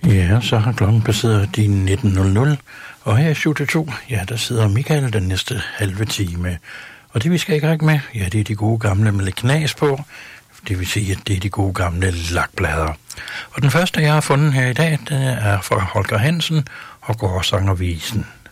Ja, så har klokken passeret de 19.00, og her i 7-2, ja, der sidder Michael den næste halve time. Og det vi skal i gang med, ja, det er de gode gamle med lidt knas på. Det vil sige, at det er de gode gamle lakplader. Og den første, jeg har fundet her i dag, den er fra Holger Hansen og Gårdsangervisen.